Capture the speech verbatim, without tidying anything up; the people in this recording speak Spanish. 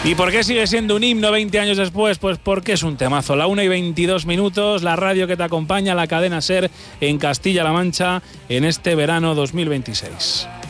¿Y por qué sigue siendo un himno veinte años después? Pues porque es un temazo. La una y veintidós minutos, la radio que te acompaña, la cadena SER en Castilla-La Mancha en este verano dos mil veintiséis.